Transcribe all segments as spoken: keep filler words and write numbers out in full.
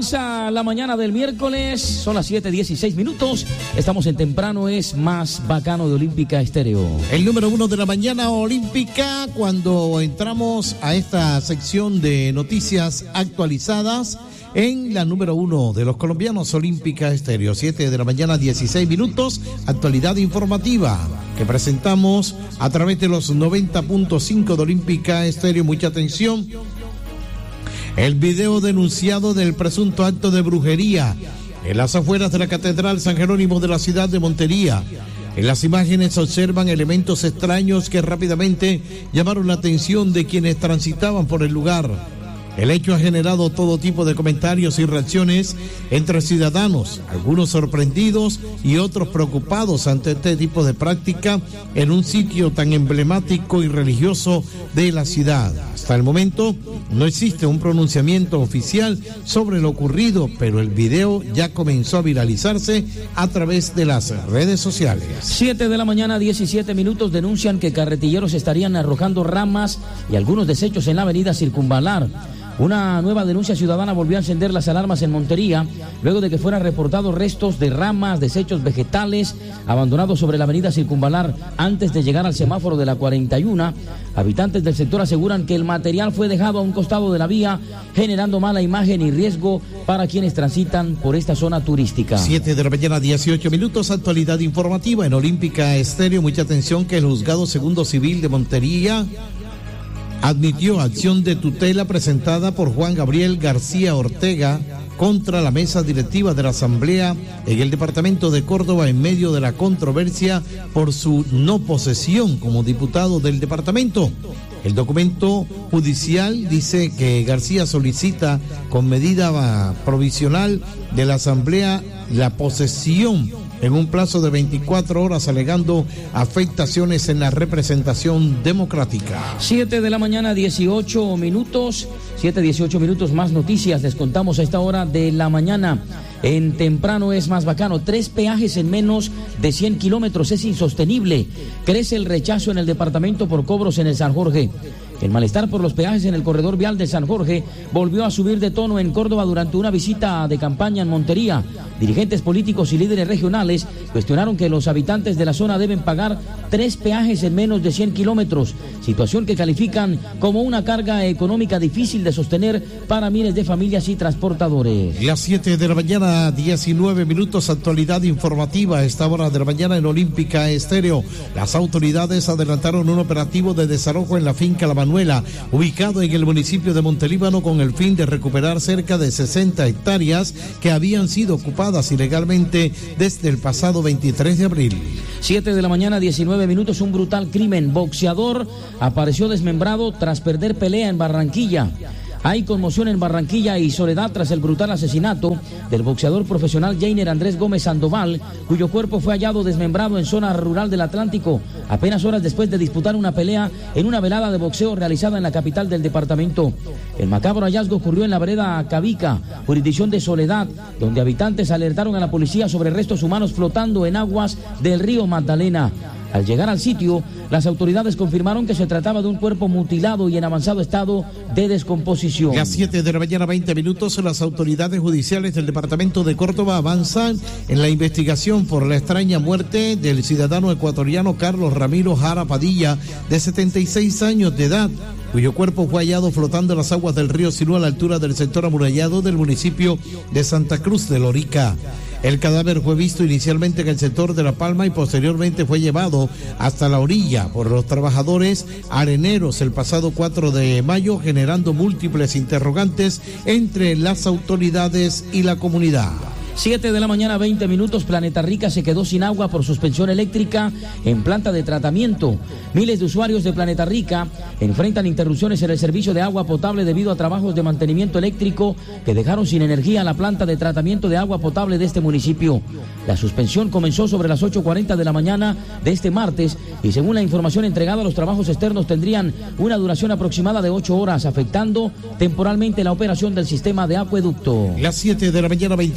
Avanza la mañana del miércoles, son las siete dieciséis minutos. Estamos en Temprano es Más Bacano de Olímpica Estéreo. El número uno de la mañana olímpica, cuando entramos a esta sección de noticias actualizadas en la número uno de los colombianos, Olímpica Estéreo. siete de la mañana, dieciséis minutos, actualidad informativa que presentamos a través de los noventa punto cinco de Olímpica Estéreo. Mucha atención. El video denunciado del presunto acto de brujería en las afueras de la Catedral San Jerónimo de la ciudad de Montería. En las imágenes se observan elementos extraños que rápidamente llamaron la atención de quienes transitaban por el lugar. El hecho ha generado todo tipo de comentarios y reacciones entre ciudadanos, algunos sorprendidos y otros preocupados ante este tipo de práctica en un sitio tan emblemático y religioso de la ciudad. Hasta el momento no existe un pronunciamiento oficial sobre lo ocurrido, pero el video ya comenzó a viralizarse a través de las redes sociales. siete de la mañana, diecisiete minutos, denuncian que carretilleros estarían arrojando ramas y algunos desechos en la avenida Circunvalar. Una nueva denuncia ciudadana volvió a encender las alarmas en Montería, luego de que fueran reportados restos de ramas, desechos vegetales abandonados sobre la avenida Circunvalar antes de llegar al semáforo de la cuarenta y uno. Habitantes del sector aseguran que el material fue dejado a un costado de la vía, generando mala imagen y riesgo para quienes transitan por esta zona turística. siete de la mañana, dieciocho minutos, actualidad informativa en Olímpica Estéreo. Mucha atención que el Juzgado Segundo Civil de Montería admitió acción de tutela presentada por Juan Gabriel García Ortega contra la mesa directiva de la Asamblea en el departamento de Córdoba en medio de la controversia por su no posesión como diputado del departamento. El documento judicial dice que García solicita con medida provisional de la Asamblea la posesión en un plazo de veinticuatro horas, alegando afectaciones en la representación democrática. siete de la mañana, dieciocho minutos, siete, dieciocho minutos, más noticias les contamos a esta hora de la mañana. En Temprano es Más Bacano, tres peajes en menos de cien kilómetros, es insostenible. Crece el rechazo en el departamento por cobros en el San Jorge. El malestar por los peajes en el corredor vial de San Jorge volvió a subir de tono en Córdoba durante una visita de campaña en Montería. Dirigentes políticos y líderes regionales cuestionaron que los habitantes de la zona deben pagar tres peajes en menos de cien kilómetros, situación que califican como una carga económica difícil de sostener para miles de familias y transportadores. Las siete de la mañana, diecinueve minutos, actualidad informativa a esta hora de la mañana en Olímpica Estéreo. Las autoridades adelantaron un operativo de desalojo en la finca La Manuela, ubicado en el municipio de Montelíbano, con el fin de recuperar cerca de sesenta hectáreas que habían sido ocupadas ilegalmente desde el pasado veintitrés de abril. siete de la mañana, diecinueve minutos, un brutal crimen. Boxeador apareció desmembrado tras perder pelea en Barranquilla. Hay conmoción en Barranquilla y Soledad tras el brutal asesinato del boxeador profesional Jainer Andrés Gómez Sandoval, cuyo cuerpo fue hallado desmembrado en zona rural del Atlántico, apenas horas después de disputar una pelea en una velada de boxeo realizada en la capital del departamento. El macabro hallazgo ocurrió en la vereda Cabica, jurisdicción de Soledad, donde habitantes alertaron a la policía sobre restos humanos flotando en aguas del río Magdalena. Al llegar al sitio, las autoridades confirmaron que se trataba de un cuerpo mutilado y en avanzado estado de descomposición. Las siete de la mañana, veinte minutos, las autoridades judiciales del departamento de Córdoba avanzan en la investigación por la extraña muerte del ciudadano ecuatoriano Carlos Ramiro Jara Padilla, de setenta y seis años de edad, cuyo cuerpo fue hallado flotando en las aguas del río Sinú a la altura del sector amurallado del municipio de Santa Cruz de Lorica. El cadáver fue visto inicialmente en el sector de La Palma y posteriormente fue llevado hasta la orilla por los trabajadores areneros el pasado cuatro de mayo, generando múltiples interrogantes entre las autoridades y la comunidad. siete de la mañana, veinte minutos, Planeta Rica se quedó sin agua por suspensión eléctrica en planta de tratamiento. Miles de usuarios de Planeta Rica enfrentan interrupciones en el servicio de agua potable debido a trabajos de mantenimiento eléctrico que dejaron sin energía la planta de tratamiento de agua potable de este municipio. La suspensión comenzó sobre las ocho cuarenta de la mañana de este martes y según la información entregada, los trabajos externos tendrían una duración aproximada de ocho horas, afectando temporalmente la operación del sistema de acueducto. Las siete de la mañana, veintiún minutos,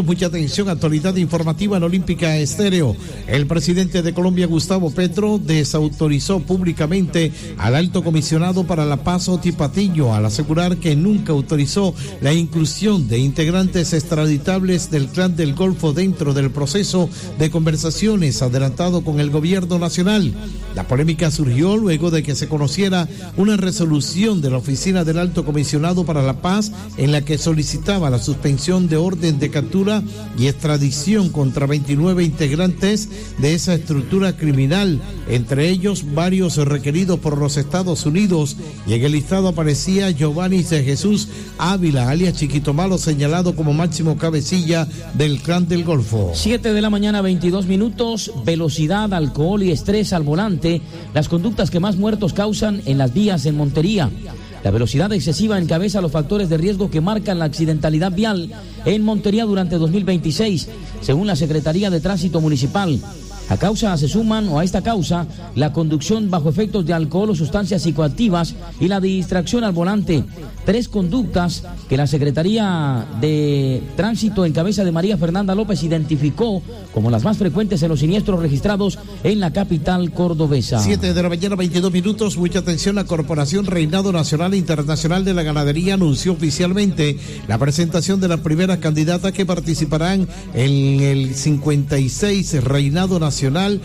mucha atención, actualidad informativa en Olímpica Estéreo. El presidente de Colombia, Gustavo Petro, desautorizó públicamente al alto comisionado para la paz, Oti Patiño, al asegurar que nunca autorizó la inclusión de integrantes extraditables del Clan del Golfo dentro del proceso de conversaciones adelantado con el gobierno nacional. La polémica surgió luego de que se conociera una resolución de la oficina del alto comisionado para la paz en la que solicitaba la suspensión de orden de captura y extradición contra veintinueve integrantes de esa estructura criminal, entre ellos varios requeridos por los Estados Unidos, y en el listado aparecía Giovanni de Jesús Ávila, alias Chiquito Malo, señalado como máximo cabecilla del Clan del Golfo. Siete de la mañana, veintidós minutos, velocidad, alcohol y estrés al volante, las conductas que más muertos causan en las vías en Montería. La velocidad excesiva encabeza los factores de riesgo que marcan la accidentalidad vial en Montería durante dos mil veintiséis, según la Secretaría de Tránsito Municipal. A causa se suman, o a esta causa, la conducción bajo efectos de alcohol o sustancias psicoactivas y la distracción al volante. Tres conductas que la Secretaría de Tránsito en cabeza de María Fernanda López identificó como las más frecuentes en los siniestros registrados en la capital cordobesa. Siete de la mañana, veintidós minutos, mucha atención. La Corporación Reinado Nacional e Internacional de la Ganadería anunció oficialmente la presentación de las primeras candidatas que participarán en el cincuenta y seis Reinado Nacional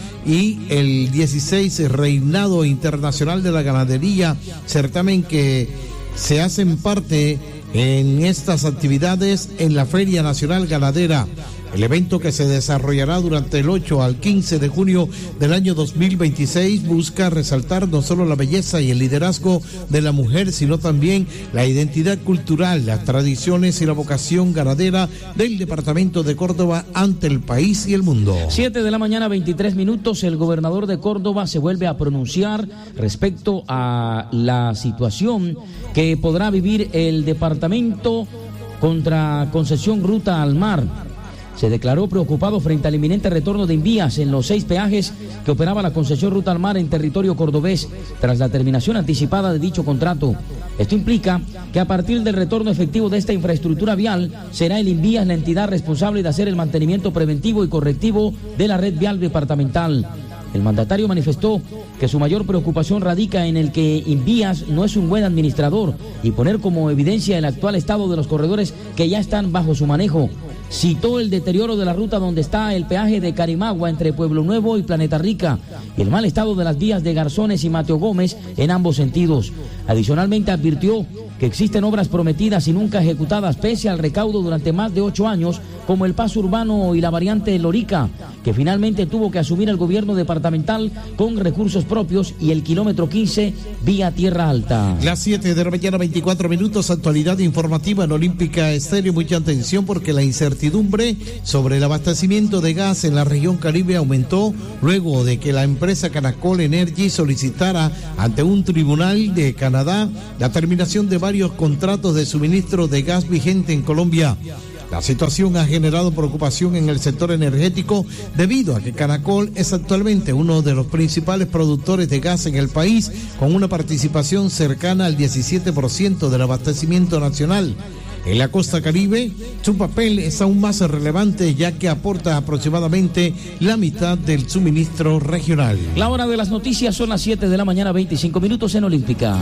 y el dieciséis Reinado Internacional de la Ganadería, certamen que se hacen parte en estas actividades en la Feria Nacional Ganadera. El evento, que se desarrollará durante el ocho al quince de junio del año dos mil veintiséis, busca resaltar no solo la belleza y el liderazgo de la mujer, sino también la identidad cultural, las tradiciones y la vocación ganadera del departamento de Córdoba ante el país y el mundo. Siete de la mañana, veintitrés minutos, el gobernador de Córdoba se vuelve a pronunciar respecto a la situación que podrá vivir el departamento contra concesión Ruta al Mar. Se declaró preocupado frente al inminente retorno de Invías en los seis peajes que operaba la concesión Ruta al Mar en territorio cordobés tras la terminación anticipada de dicho contrato. Esto implica que a partir del retorno efectivo de esta infraestructura vial será el Invías la entidad responsable de hacer el mantenimiento preventivo y correctivo de la red vial departamental. El mandatario manifestó que su mayor preocupación radica en el que Invías no es un buen administrador y poner como evidencia el actual estado de los corredores que ya están bajo su manejo. Citó el deterioro de la ruta donde está el peaje de Carimagua entre Pueblo Nuevo y Planeta Rica y el mal estado de las vías de Garzones y Mateo Gómez en ambos sentidos. Adicionalmente advirtió que existen obras prometidas y nunca ejecutadas pese al recaudo durante más de ocho años, como el paso urbano y la variante Lorica, que finalmente tuvo que asumir el gobierno departamental con recursos propios, y el kilómetro quince vía Tierra Alta. Las siete de la mañana, veinticuatro minutos, actualidad informativa en Olímpica Estéreo. Mucha atención, porque la incertidumbre sobre el abastecimiento de gas en la región Caribe aumentó luego de que la empresa Canacol Energy solicitara ante un tribunal de Canadá la terminación de varios contratos de suministro de gas vigente en Colombia. La situación ha generado preocupación en el sector energético debido a que Canacol es actualmente uno de los principales productores de gas en el país, con una participación cercana al diecisiete por ciento del abastecimiento nacional. En la costa Caribe, su papel es aún más relevante, ya que aporta aproximadamente la mitad del suministro regional. La hora de las noticias son las siete de la mañana, veinticinco minutos en Olímpica.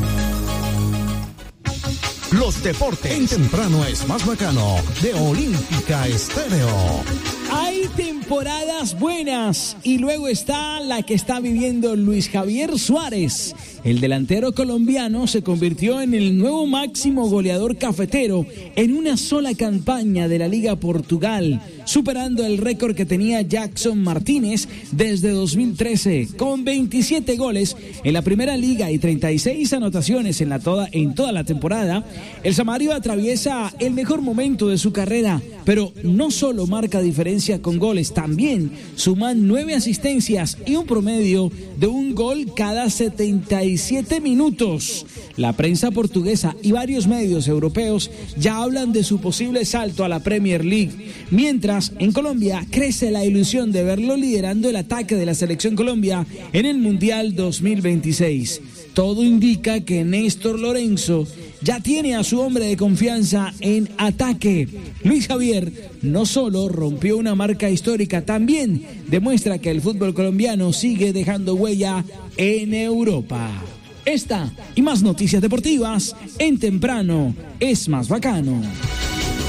Los deportes en temprano es más bacano de Olímpica Estéreo. Hay temporadas buenas y luego está la que está viviendo Luis Javier Suárez. El delantero colombiano se convirtió en el nuevo máximo goleador cafetero en una sola campaña de la Liga Portugal, superando el récord que tenía Jackson Martínez desde dos mil trece, con veintisiete goles en la primera liga y treinta y seis anotaciones en, la toda, en toda la temporada. El samario atraviesa el mejor momento de su carrera, pero no solo marca diferencia con goles, también suma nueve asistencias y un promedio de un gol cada setenta y y siete minutos. La prensa portuguesa y varios medios europeos ya hablan de su posible salto a la Premier League, mientras en Colombia crece la ilusión de verlo liderando el ataque de la Selección Colombia en el Mundial dos mil veintiséis. Todo indica que Néstor Lorenzo ya tiene a su hombre de confianza en ataque. Luis Javier no solo rompió una marca histórica, también demuestra que el fútbol colombiano sigue dejando huella en Europa. Esta y más noticias deportivas en Temprano es más bacano.